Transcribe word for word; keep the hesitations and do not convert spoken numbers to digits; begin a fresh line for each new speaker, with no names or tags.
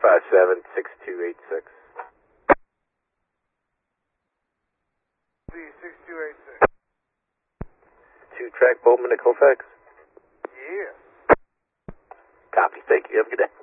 five seven, six two eight six.
six two eight six.
Two track Bowman to Colfax.
Yeah.
Copy. Thank you. Have a good day.